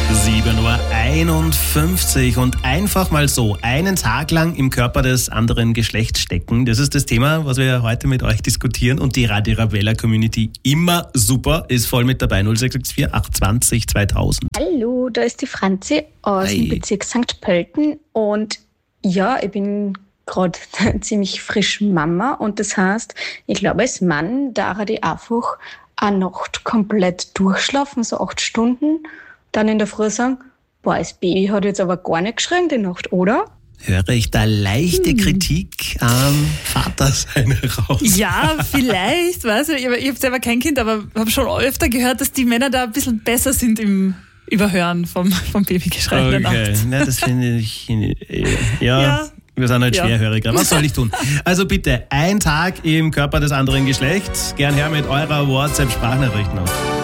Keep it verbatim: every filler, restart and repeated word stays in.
sieben Uhr einundfünfzig und einfach mal so einen Tag lang im Körper des anderen Geschlechts stecken. Das ist das Thema, was wir heute mit euch diskutieren, und die Radio Arabella Community immer super, ist voll mit dabei. null sechs sechs vier acht zwei null zweitausend. Hallo, da ist die Franzi aus Hi. dem Bezirk Sankt Pölten und ja, ich bin gerade ziemlich frisch Mama und das heißt, ich glaube, als Mann darf ich einfach eine Nacht komplett durchschlafen, so acht Stunden, dann in der Früh sagen, boah, das Baby hat jetzt aber gar nicht geschrien die Nacht, oder? Höre ich da leichte hm. Kritik am Vatersein raus? Ja, vielleicht, weiß ich. Ich habe selber kein Kind, aber habe schon öfter gehört, dass die Männer da ein bisschen besser sind im Überhören vom, vom Babygeschrei in der Okay, Nacht. na, das finde ich, ja, Ja. wir sind halt Ja. schwerhöriger. Was soll ich tun? Also bitte, ein Tag im Körper des anderen Geschlechts. Gern her mit eurer WhatsApp-Sprachnachricht noch.